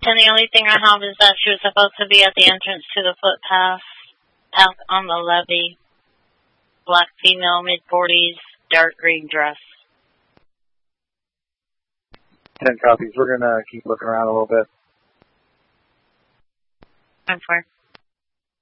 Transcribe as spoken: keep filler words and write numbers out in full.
And the only thing I have is that she was supposed to be at the entrance to the footpath, out on the levee. Black female, mid forties, dark green dress. Ten copies. We're going to keep looking around a little bit. I'm for